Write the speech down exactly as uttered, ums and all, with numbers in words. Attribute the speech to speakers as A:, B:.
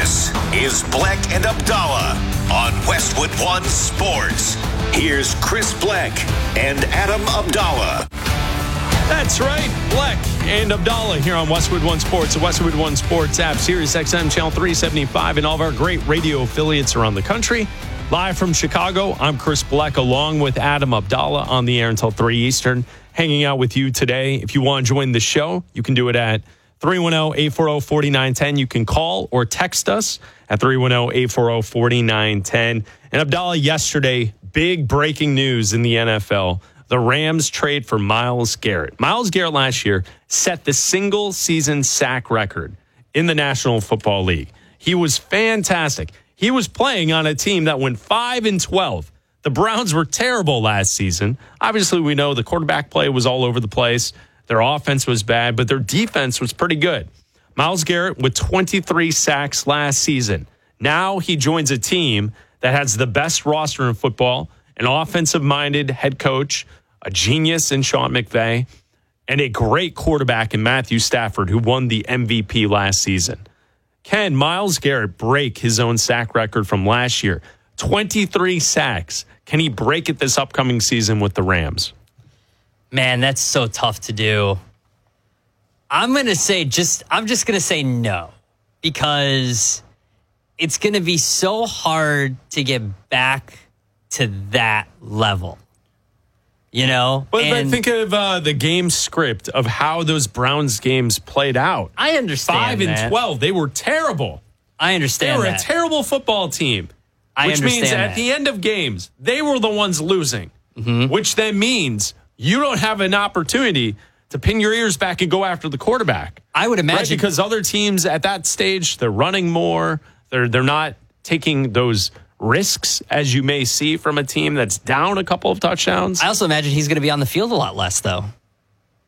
A: This is Bleck and Abdallah on Westwood One Sports. Here's Chris Bleck and Adam Abdallah.
B: That's right, Bleck and Abdallah here on Westwood One Sports, the Westwood One Sports app, Sirius X M Channel three seventy-five, and all of our great radio affiliates around the country. Live from Chicago, I'm Chris Bleck along with Adam Abdallah on the air until three Eastern, hanging out with you today. If you want to join the show, you can do it at three one zero, eight four zero, four nine one zero. You can call or text us at three one zero, eight four zero, four nine one zero. And Abdallah, yesterday, big breaking news in the N F L. The Rams trade for Myles Garrett. Myles Garrett last year set the single season sack record in the National Football League. He was fantastic. He was playing on a team that went five and twelve. The Browns were terrible last season. Obviously, we know the quarterback play was all over the place. Their offense was bad, but their defense was pretty good. Myles Garrett with twenty-three sacks last season. Now he joins a team that has the best roster in football, an offensive-minded head coach, a genius in Sean McVay, and a great quarterback in Matthew Stafford, who won the M V P last season. Can Myles Garrett break his own sack record from last year? twenty-three sacks. Can he break it this upcoming season with the Rams?
C: Man, that's so tough to do. I'm going to say just, I'm just going to say no, because it's going to be so hard to get back to that level, you know?
B: But,
C: and
B: but think of uh, the game script of how those Browns games played out.
C: I understand
B: Five and
C: that.
B: twelve, they were terrible.
C: I understand
B: They were
C: that.
B: a terrible football team.
C: I
B: which
C: understand
B: means
C: that.
B: at the end of games, they were the ones losing,
C: Mm-hmm.
B: which then means you don't have an opportunity to pin your ears back and go after the quarterback.
C: I would imagine.
B: Right? Because other teams at that stage, they're running more. They're they're not taking those risks as you may see from a team that's down a couple of touchdowns.
C: I also imagine he's going to be on the field a lot less, though.